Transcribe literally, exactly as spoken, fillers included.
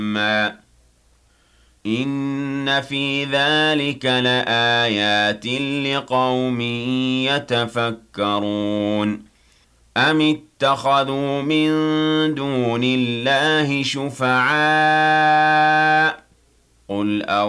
مَّا إِنَّ فِي ذَلِكَ لَآيَاتٍ لِقَوْمٍ يَتَفَكَّرُونَ أَمِ اتَّخَذُوا مِن دُونِ اللَّهِ شُفَعَاءَ ۚ قُلْ